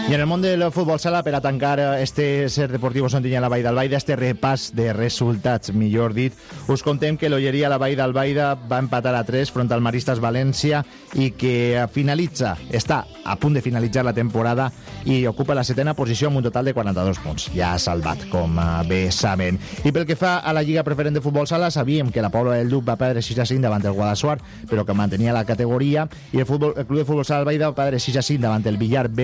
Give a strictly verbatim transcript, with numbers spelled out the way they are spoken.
I en el món del futbol sala, per a tancar este Ser Deportivo Sontinyà la Vall d'Albaida, este repàs de resultats, millor dit, us contem que l'Olleria la Vall d'Albaida va empatar a tres front al Maristes València i que finalitza, està a punt de finalitzar la temporada i ocupa la setena posició amb un total de quaranta-dos punts. Ja ha salvat, com bé saben. I pel que fa a la Lliga Preferent de Futbol Sala, sabíem que la Pobla del Duc va perdre sis a cinc davant el Guadassuar, però que mantenia la categoria, i el, futbol, el Club de Futbol Sala Albaida va perdre sis a cinc davant el Villar B